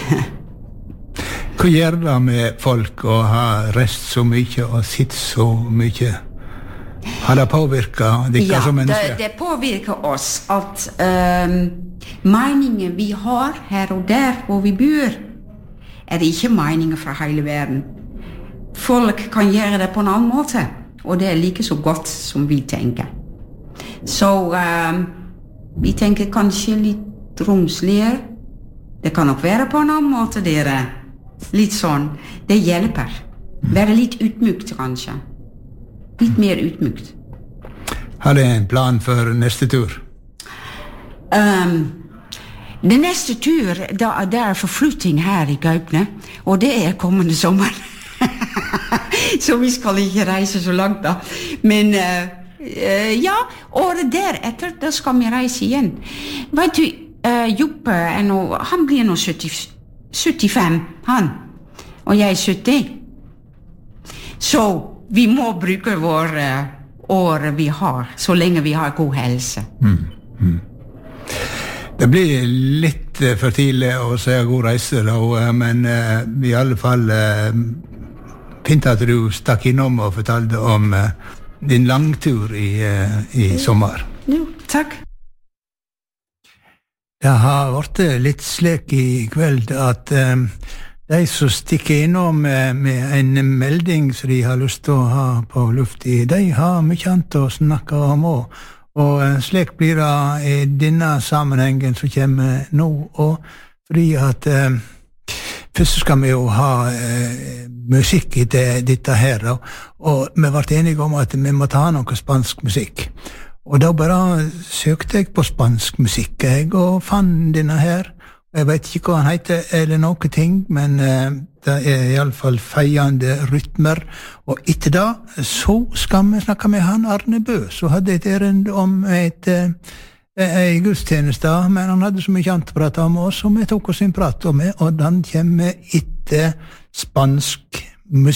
Hva gjør det med folk å ha reist så mye og sitt så mye? Har det påvirket dere som mennesker? Ja, det påvirker oss at meningen vi har her og der hvor vi bor, ikke meningen fra hele verden. Folk kan gjøre det på en annen måte, og det like så godt som vi tenker. Så vi tenker kanskje litt romsligere. Det kan nok være på en annen måte, dere. Litt sånn. Det hjelper. Være litt utmykt, kanskje. Litt mer utmykt. Har du en plan for neste tur? Den neste tur, det forflytting her i Gaupne, og det kommende sommer. Så vi skal ikke reise så langt da. Men ja, året deretter, da skal vi reise igjen. Vet du, Joppe han blir nå 75, han. Og jeg 70. Så vi må bruke vår år vi har, så lenge vi har god helse. Det blir litt for tidlig å si god reise da, men i alle fall fint at du stakk innom og fortalte om din langtur i sommer. Jo, takk. Det har vært litt slik i kveld at de som stikker innom med en melding som de har lyst til å ha på luft i, de har mye annet å snakke om også. Og slik blir det i denne sammenhengen som kommer nå, og fordi at først skal vi jo ha musikk i dette her, og vi ble enige om at vi måtte ha noe spansk musikk. Og da bare søkte jeg på spansk musikk, og fann denne her. Jeg vet ikke hva han heter, eller noe ting, men det i alle fall feiende rytmer. Og etter da, så skal vi snakke med han Arne Bø, så hadde et erend om en gudstjeneste, men han hadde så mye annet å prate om oss, og vi tok oss en prat om det, og den kommer etter spansk musikk.